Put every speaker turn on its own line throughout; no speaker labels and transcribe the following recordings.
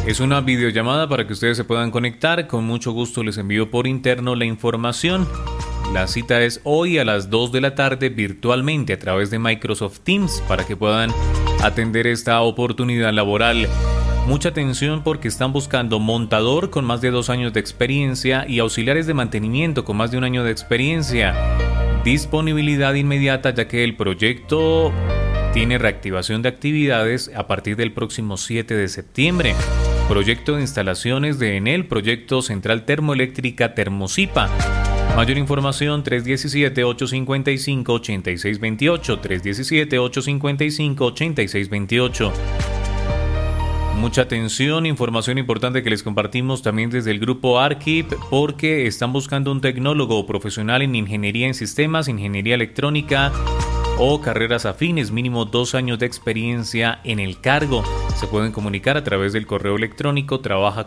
Es una videollamada para que ustedes se puedan conectar. Con mucho gusto les envío por interno la información. La cita es hoy a las 2 de la tarde virtualmente a través de Microsoft Teams para que puedan atender esta oportunidad laboral. Mucha atención porque están buscando montador con más de 2 años de experiencia y auxiliares de mantenimiento con más de 1 año de experiencia. Disponibilidad inmediata ya que el proyecto tiene reactivación de actividades a partir del próximo 7 de septiembre. Proyecto de instalaciones de Enel, proyecto Central Termoeléctrica Termocipa. Mayor información 317-855-8628, 317-855-8628. Mucha atención, información importante que les compartimos también desde el grupo Arquip porque están buscando un tecnólogo profesional en ingeniería en sistemas, ingeniería electrónica o carreras afines, mínimo 2 años de experiencia en el cargo. Se pueden comunicar a través del correo electrónico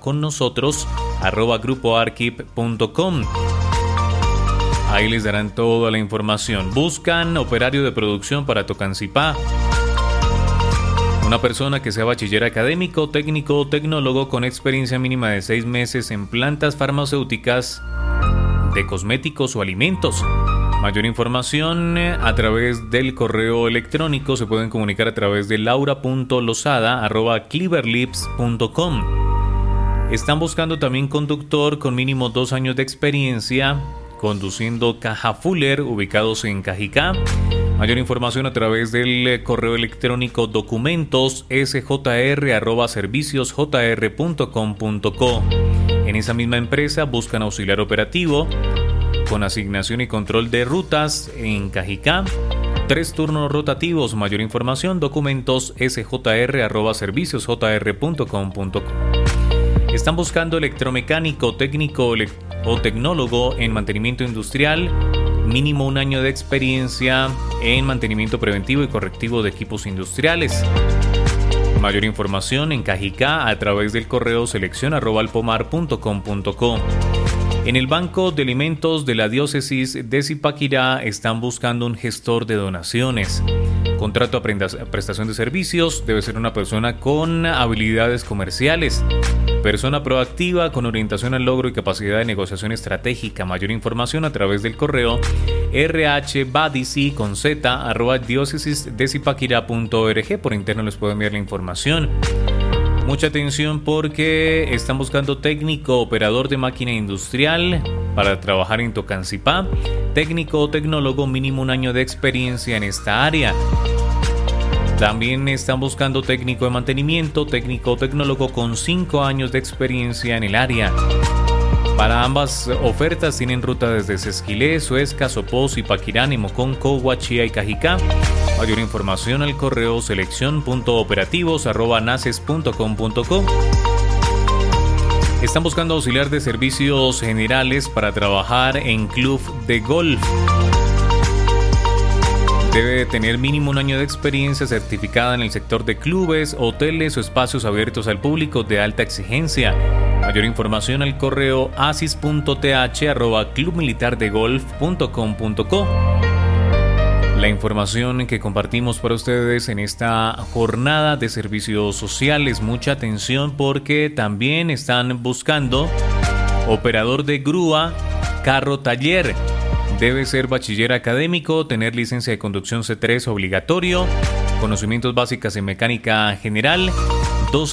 trabajaconnosotros@grupoarquip.com. Ahí les darán toda la información. Buscan operario de producción para Tocancipá. Una persona que sea bachiller académico, técnico o tecnólogo con experiencia mínima de 6 meses en plantas farmacéuticas de cosméticos o alimentos. Mayor información a través del correo electrónico. Se pueden comunicar a través de laura.losada@cleverlips.com. Están buscando también conductor con mínimo 2 años de experiencia conduciendo caja Fuller ubicados en Cajicá. Mayor información a través del correo electrónico documentos.sjr@serviciosjr.com.co. En esa misma empresa buscan auxiliar operativo con asignación y control de rutas en Cajicá. 3 turnos rotativos. Mayor información documentos.sjr@serviciosjr.com.co. Están buscando electromecánico, técnico o tecnólogo en mantenimiento industrial. Mínimo 1 año de experiencia en mantenimiento preventivo y correctivo de equipos industriales. Mayor información en Cajicá a través del correo selección@alpomar.com.co. En el Banco de Alimentos de la Diócesis de Zipaquirá están buscando un gestor de donaciones. Contrato a prestación de servicios. Debe ser una persona con habilidades comerciales. Persona proactiva con orientación al logro y capacidad de negociación estratégica. Mayor información a través del correo rhbadici@diócesisdecipaquirá.org. Por interno les puedo enviar la información. Mucha atención porque están buscando técnico operador de máquina industrial para trabajar en Tocancipá. Técnico o tecnólogo mínimo 1 año de experiencia en esta área. También están buscando técnico de mantenimiento, técnico o tecnólogo con 5 años de experiencia en el área. Para ambas ofertas tienen ruta desde Sesquilé, Suezca, Sopó, Zipaquirá, Nemocón, Cogua, Chía y Cajicá. Mayor información al correo selección.operativos@naces.com.co. Están buscando auxiliar de servicios generales para trabajar en club de golf. Debe tener mínimo 1 año de experiencia certificada en el sector de clubes, hoteles o espacios abiertos al público de alta exigencia. Mayor información al correo asis.th@clubmilitardegolf.com.co. La información que compartimos para ustedes en esta jornada de servicios sociales. Mucha atención porque también están buscando operador de grúa, carro taller. Debe ser bachiller académico, tener licencia de conducción C3 obligatorio, conocimientos básicos en mecánica general,